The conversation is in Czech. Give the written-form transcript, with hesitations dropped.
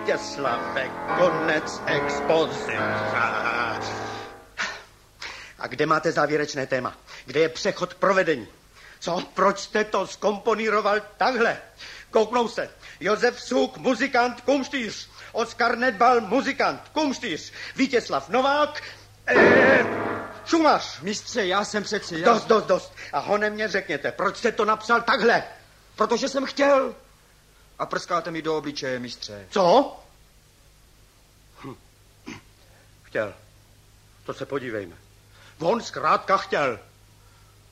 Vítězslave, konec expozice. A kde máte závěrečné téma? Kde je přechod provedení? Co? Proč jste to zkomponíroval takhle? Kouknou se. Josef Suk, muzikant, kumštýř. Oskar Nedbal, muzikant, kumštýř. Vítězslav Novák, šumař. Mistře, já jsem přeci... Dost. A honem mě řekněte, proč jste to napsal takhle? Protože jsem chtěl. A prskáte mi do obličeje, mistře. Co? Chtěl. To se podívejme. On zkrátka chtěl.